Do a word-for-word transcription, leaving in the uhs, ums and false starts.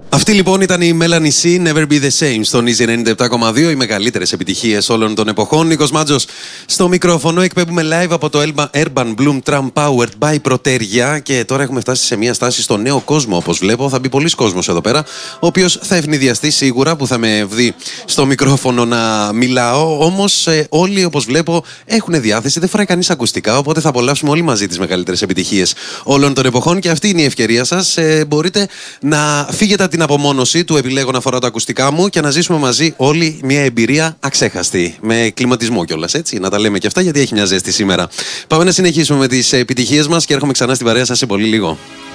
Αυτή λοιπόν ήταν η Melanie C, Never Be The Same, στον Easy ενενήντα επτά κόμμα δύο, οι μεγαλύτερες επιτυχίες όλων των εποχών. Νίκος Μάτζος στο μικρόφωνο, εκπέμπουμε live από το Urban Bloom Tram Powered by Protergia και τώρα έχουμε φτάσει σε μια στάση στο νέο κόσμο, όπως βλέπω. Θα μπει πολλής κόσμος εδώ πέρα, ο οποίος θα ευνηδιαστεί σίγουρα που θα με δει στο μικρόφωνο να μιλάω. Όμως ε, όλοι, όπως βλέπω, έχουν διάθεση, δεν φοράει κανείς ακουστικά, οπότε θα απολαύσουμε όλοι μαζί τις μεγαλύτερες επιτυχίες όλων των εποχών και αυτή είναι η ευκαιρία σας. Ε, μπορείτε να φύγετε από την απομόνωση του επιλέγω να φοράω τα ακουστικά μου και να ζήσουμε μαζί όλοι μια εμπειρία αξέχαστη. Με κλιματισμό κιόλας, έτσι. Να τα λέμε και αυτά γιατί έχει μια ζέστη σήμερα. Πάμε να συνεχίσουμε με τις επιτυχίες μας και έρχομαι ξανά στην παρέα σας σε πολύ λίγο.